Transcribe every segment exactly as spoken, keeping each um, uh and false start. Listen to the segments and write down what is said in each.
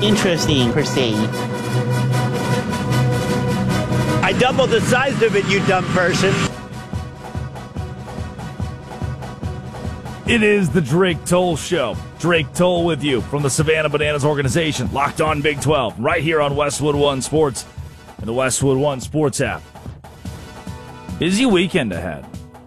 interesting per se. I doubled the size of it, you dumb person. It is the Drake Toll Show. Drake Toll with you from the Savannah Bananas organization, Locked On Big twelve, right here on Westwood One Sports and the Westwood One Sports app. Busy weekend ahead.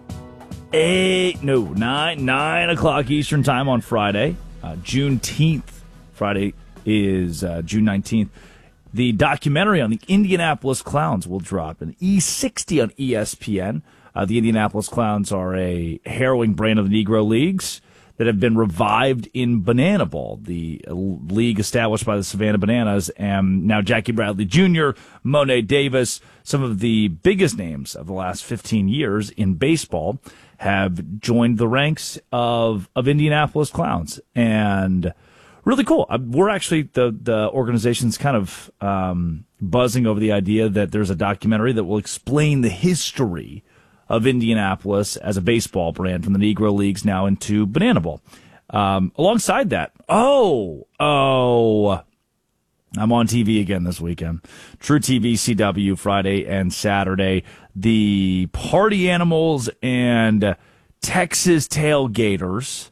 Eight, no, nine, nine o'clock Eastern time on Friday, uh, Juneteenth. Friday is uh, June nineteenth. The documentary on the Indianapolis Clowns will drop in E sixty on E S P N. Uh, the Indianapolis Clowns are a harrowing brand of the Negro Leagues that have been revived in Banana Ball, the league established by the Savannah Bananas, and now Jackie Bradley Junior, Monet Davis, some of the biggest names of the last fifteen years in baseball have joined the ranks of, of Indianapolis Clowns. And really cool. We're actually, the, the organization's kind of um, buzzing over the idea that there's a documentary that will explain the history of Indianapolis as a baseball brand from the Negro Leagues now into Banana Ball. Um, alongside that, oh, oh, I'm on T V again this weekend. True T V, C W, Friday and Saturday. The Party Animals and Texas Tailgaters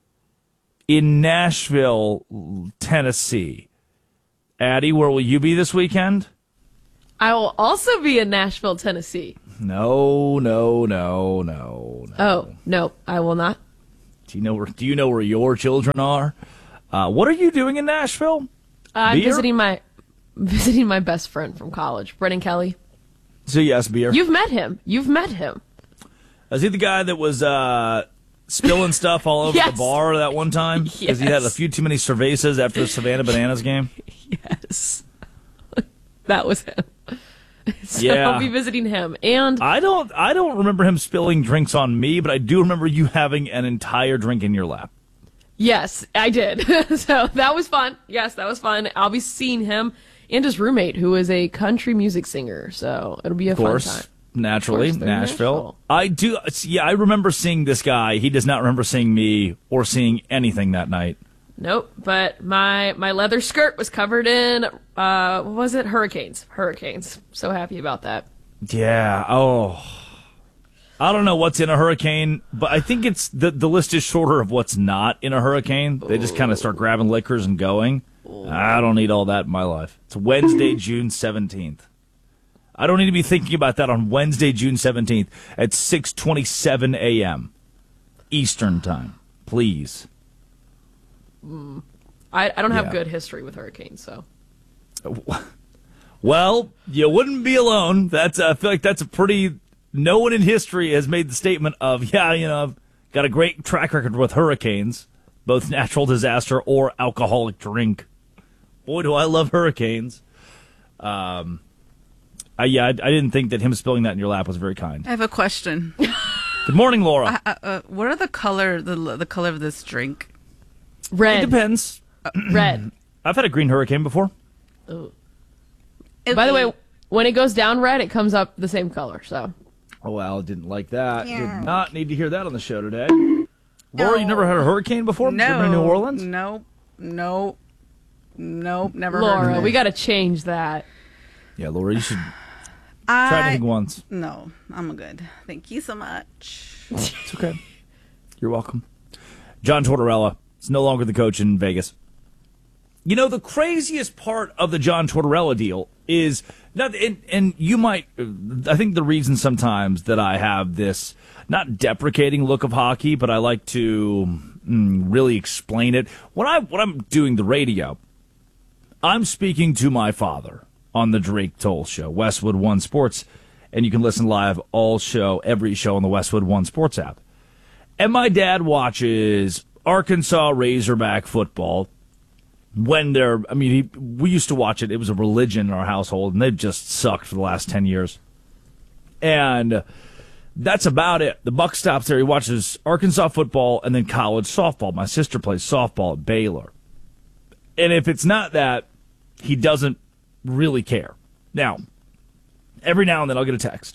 in Nashville, Tennessee. Addie, where will you be this weekend? I will also be in Nashville, Tennessee. No, no, no, no, no. Oh, no, I will not. Do you know where, do you know where your children are? Uh, what are you doing in Nashville? Uh, I'm Beer? visiting my visiting my best friend from college, Brennan Kelly. So yes, beer. You've met him. You've met him. Is he the guy that was uh, spilling stuff all over Yes. the bar that one time? Because Yes. he had a few too many cervezas after the Savannah Bananas game? Yes. That was him. So Yeah. I'll be visiting him. And I don't I don't remember him spilling drinks on me, but I do remember you having an entire drink in your lap. yes, I did. So that was fun. Yes, that was fun. I'll be seeing him and his roommate, who is a country music singer. So it'll be a Of course, fun time. naturally, Of course, they're in Nashville. Nashville. I do. Yeah, I remember seeing this guy. He does not remember seeing me or seeing anything that night. Nope, but my my leather skirt was covered in, uh, what was it? Hurricanes. Hurricanes. So happy about that. Yeah. Oh, I don't know what's in a hurricane, but I think it's the the list is shorter of what's not in a hurricane. They just kind of start grabbing liquors and going. I don't need all that in my life. It's Wednesday, June seventeenth. I don't need to be thinking about that on Wednesday, June seventeenth at six twenty-seven a.m. Eastern time. Please. I, I don't have Yeah. good history with hurricanes, so. Well, you wouldn't be alone. That's uh, I feel like that's a pretty. No one in history has made the statement of, yeah, you know, I've got a great track record with hurricanes, both natural disaster or alcoholic drink. Boy, do I love hurricanes. Um, I, yeah, I, I didn't think that him spilling that in your lap was very kind. I have a question. Good morning, Laura. uh, uh, what are the color the the color of this drink? It Red. depends. Red. I've had a green hurricane before. Ooh. By the way, when it goes down red, it comes up the same color, so. Oh, well, didn't like that. Yeah. Did not need to hear that on the show today. Laura, you never had a hurricane before? No, You ever been to New Orleans? Nope, nope, nope. Never. heard of Laura, it. we got to change that. Yeah, Laura, you should try I anything once. no, I'm good. Thank you so much. It's okay. You're welcome. John Tortorella is no longer the coach in Vegas. You know, the craziest part of the John Tortorella deal is, not, and, and you might, I think the reason sometimes that I have this, not deprecating look of hockey, but I like to mm, really explain it. When, I, when I'm doing the radio, I'm speaking to my father on the Drake Toll Show, Westwood One Sports, and you can listen live all show, every show on the Westwood One Sports app. And my dad watches Arkansas Razorback football when they're, I mean, he, we used to watch it. It was a religion in our household, and they've just sucked for the last ten years. And that's about it. The buck stops there. He watches Arkansas football and then college softball. My sister plays softball at Baylor. And if it's not that, he doesn't really care. Now, every now and then I'll get a text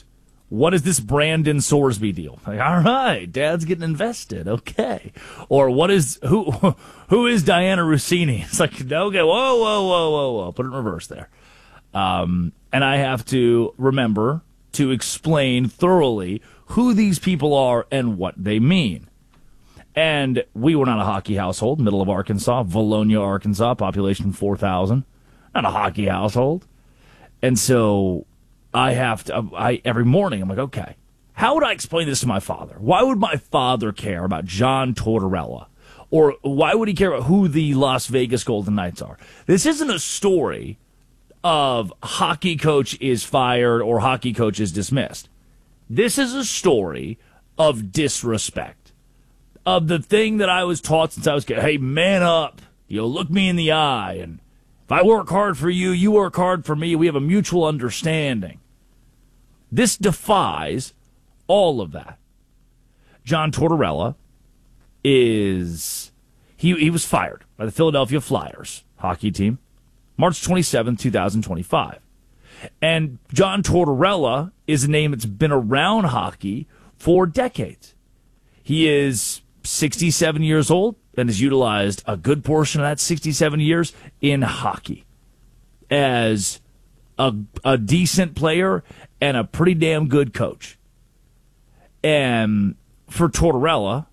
what is this Brandon Sorsby deal? Like, all right, Dad's getting invested. Okay. Or what is who who is Diana Rossini? It's like, okay, whoa, whoa, whoa, whoa, whoa. Put it in reverse there. Um, and I have to remember to explain thoroughly who these people are and what they mean. And we were not a hockey household, middle of Arkansas, Valonia, Arkansas, population four thousand. Not a hockey household. And so I have to, I every morning, I'm like, okay, how would I explain this to my father? Why would my father care about John Tortorella? Or why would he care about who the Las Vegas Golden Knights are? This isn't a story of hockey coach is fired or hockey coach is dismissed. This is a story of disrespect, of the thing that I was taught since I was a kid. Hey, man up. You know, look me in the eye. And if I work hard for you, you work hard for me. We have a mutual understanding. This defies all of that. John Tortorella is, he, he was fired by the Philadelphia Flyers hockey team, March twenty-seventh, twenty twenty-five. And John Tortorella is a name that's been around hockey for decades. He is sixty-seven years old and has utilized a good portion of that sixty-seven years in hockey as a, a decent player and a pretty damn good coach. And for Tortorella,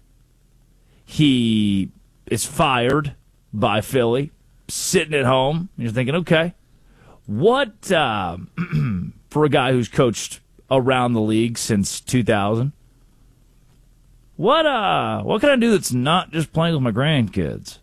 he is fired by Philly, sitting at home. You're thinking, okay, what, uh, for a guy who's coached around the league since two thousand, what, uh, what can I do that's not just playing with my grandkids?